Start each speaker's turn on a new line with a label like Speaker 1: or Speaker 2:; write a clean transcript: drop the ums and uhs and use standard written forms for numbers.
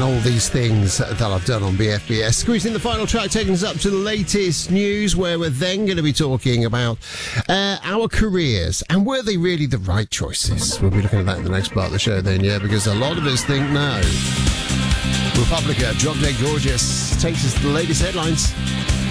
Speaker 1: and all these things that I've done on BFBS. Squeezing the final track, taking us up to the latest news, where we're then going to be talking about our careers and were they really the right choices. We'll be looking at that in the next part of the show then, yeah, because a lot of us think no. Republica, Drop Dead Gorgeous, takes us to the latest headlines.